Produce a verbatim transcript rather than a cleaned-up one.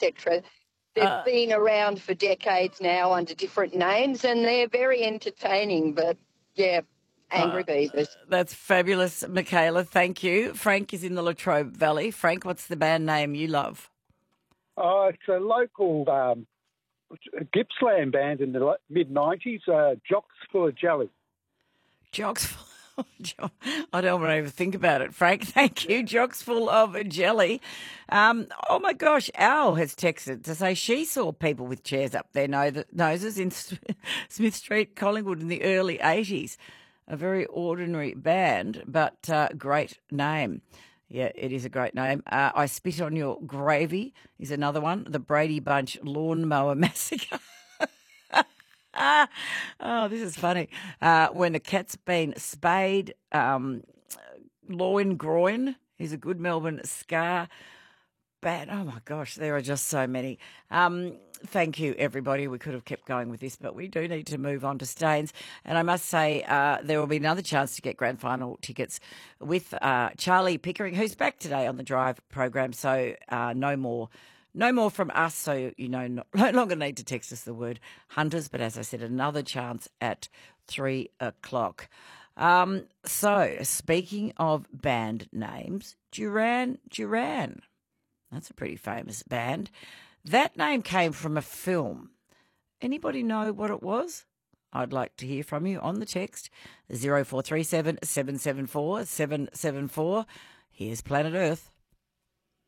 cetera. They've Uh, been around for decades now under different names, and they're very entertaining. But yeah, Angry Beavers. That's fabulous, Michaela. Thank you. Frank is in the Latrobe Valley. Frank, what's the band name you love? Oh, it's a local um, Gippsland band in the mid nineties, uh, Jocks Full of Jelly. Jocks full of I don't want to even think about it, Frank. Thank you. Jocks full of jelly. Um, oh, my gosh. Al has texted to say she saw people with chairs up their noses in Smith Street, Collingwood in the early eighties. A very ordinary band, but uh, great name. Yeah, it is a great name. Uh, I Spit on Your Gravy is another one. The Brady Bunch Lawnmower Massacre. Ah, oh, this is funny. Uh, when a cat's been spayed, um, loin groin is a good Melbourne ska band. Oh my gosh, there are just so many. Um, thank you, everybody. We could have kept going with this, but we do need to move on to Staines. And I must say, uh, there will be another chance to get grand final tickets with uh, Charlie Pickering, who's back today on the Drive program. So uh, no more. No more from us, so you know, no, no longer need to text us the word hunters, but as I said, another chance at three o'clock. Um, so, speaking of band names, Duran Duran. That's a pretty famous band. That name came from a film. Anybody know what it was? I'd like to hear from you on the text, zero four three seven, seven seven four, seven seven four. Here's Planet Earth.